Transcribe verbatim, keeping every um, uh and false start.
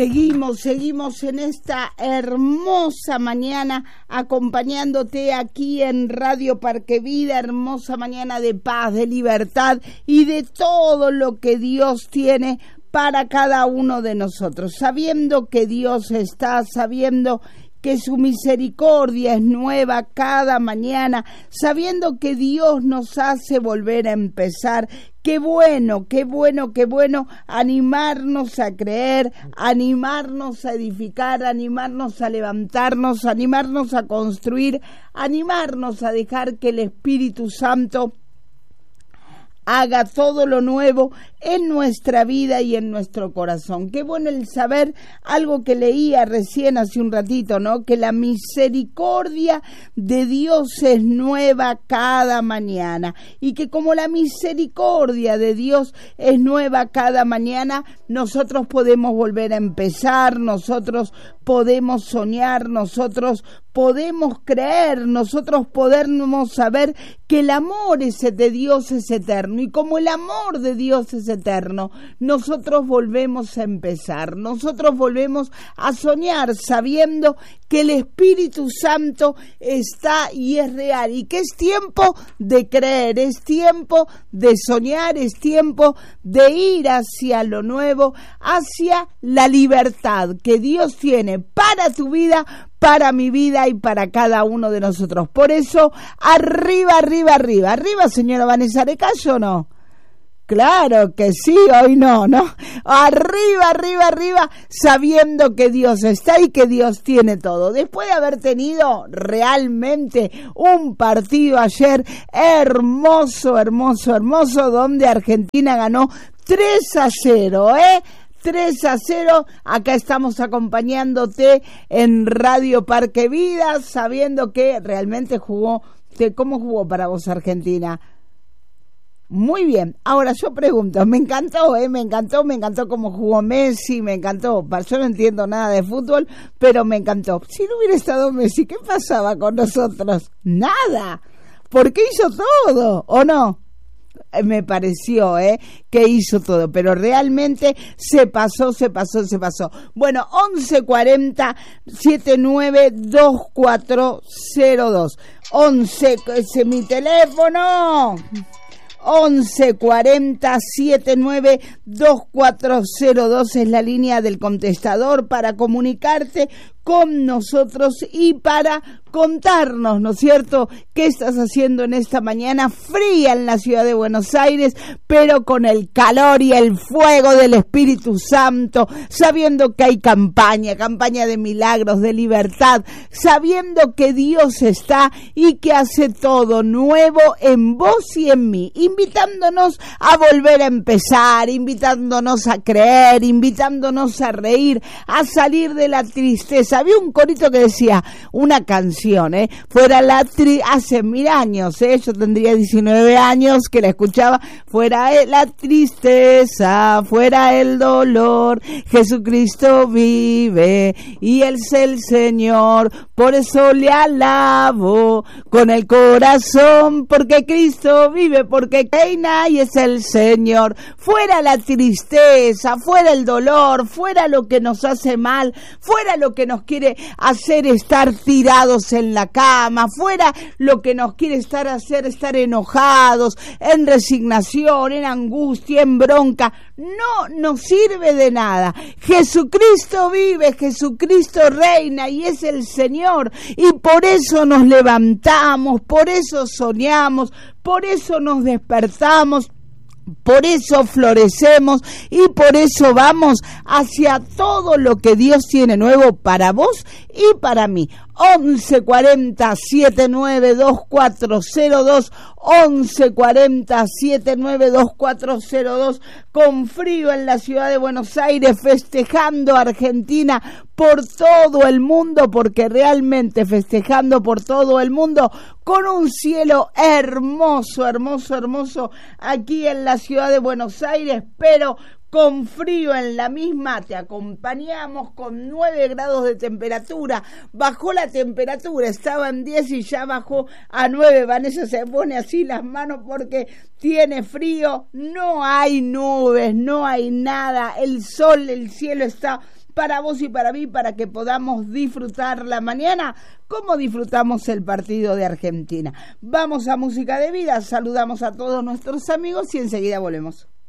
Seguimos, seguimos en esta hermosa mañana acompañándote aquí en Radio Parque Vida, hermosa mañana de paz, de libertad y de todo lo que Dios tiene para cada uno de nosotros, sabiendo que Dios está, sabiendo que su misericordia es nueva cada mañana, sabiendo que Dios nos hace volver a empezar. Qué bueno, qué bueno, qué bueno animarnos a creer, animarnos a edificar, animarnos a levantarnos, animarnos a construir, animarnos a dejar que el Espíritu Santo haga todo lo nuevo en nuestra vida y en nuestro corazón. Qué bueno el saber algo que leía recién hace un ratito, ¿no? Que la misericordia de Dios es nueva cada mañana y que como la misericordia de Dios es nueva cada mañana, nosotros podemos volver a empezar, nosotros podemos soñar, nosotros podemos creer, nosotros podemos saber que el amor ese de Dios es eterno y como el amor de Dios es eterno, nosotros volvemos a empezar, nosotros volvemos a soñar sabiendo que el Espíritu Santo está y es real y que es tiempo de creer, es tiempo de soñar, es tiempo de ir hacia lo nuevo, hacia la libertad que Dios tiene para tu vida, para mi vida y para cada uno de nosotros. Por eso, arriba, arriba, arriba, arriba, señora Vanessa, ¿le callo o no? Claro que sí, hoy no, ¿no? Arriba, arriba, arriba, sabiendo que Dios está y que Dios tiene todo. Después de haber tenido realmente un partido ayer hermoso, hermoso, hermoso, donde Argentina ganó tres a cero, ¿eh? tres a cero, acá estamos acompañándote en Radio Parque Vida, sabiendo que realmente jugó, ¿cómo jugó para vos Argentina? Muy bien, ahora yo pregunto, me encantó, eh, me encantó, me encantó cómo jugó Messi, me encantó, yo no entiendo nada de fútbol, pero me encantó. Si no hubiera estado Messi, ¿qué pasaba con nosotros? Nada, porque hizo todo, ¿o no? Me pareció, ¿eh? Que hizo todo, pero realmente se pasó, se pasó, se pasó. Bueno, once cuarenta, setenta y nueve, veinticuatro cero dos. once, ese es mi teléfono. once cuarenta, setenta y nueve, veinticuatro cero dos es la línea del contestador para comunicarte con nosotros y para contarnos, ¿no es cierto?, qué estás haciendo en esta mañana fría en la ciudad de Buenos Aires, pero con el calor y el fuego del Espíritu Santo, sabiendo que hay campaña, campaña de milagros, de libertad, sabiendo que Dios está y que hace todo nuevo en vos y en mí, invitándonos a volver a empezar, invitándonos a creer, invitándonos a reír, a salir de la tristeza. Había un corito que decía, una canción, ¿eh? Fuera la tri... hace mil años, ¿eh? Yo tendría diecinueve años que la escuchaba. Fuera la tristeza, fuera el dolor, Jesucristo vive y Él es el Señor. Por eso le alabo con el corazón, porque Cristo vive, porque reina y es el Señor. Fuera la tristeza, fuera el dolor, fuera lo que nos hace mal, fuera lo que nos quiere hacer estar tirados en la cama, fuera lo que nos quiere estar hacer estar enojados, en resignación, en angustia, en bronca. No nos sirve de nada. Jesucristo vive, Jesucristo reina y es el Señor, y por eso nos levantamos, por eso soñamos, por eso nos despertamos, por eso florecemos y por eso vamos hacia todo lo que Dios tiene nuevo para vos y para mí. once cuarenta, setenta y nueve, veinticuatro cero dos, once cuarenta, setenta y nueve, veinticuatro cero dos, con frío en la ciudad de Buenos Aires, festejando a Argentina por todo el mundo, porque realmente festejando por todo el mundo, con un cielo hermoso, hermoso, hermoso, aquí en la ciudad de Buenos Aires, pero con frío en la misma. Te acompañamos con nueve grados de temperatura, bajó la temperatura, estaba en diez y ya bajó a nueve. Vanessa se pone así las manos porque tiene frío, no hay nubes, no hay nada, el sol, el cielo está para vos y para mí, para que podamos disfrutar la mañana como disfrutamos el partido de Argentina. Vamos a Música de Vida, saludamos a todos nuestros amigos y enseguida volvemos.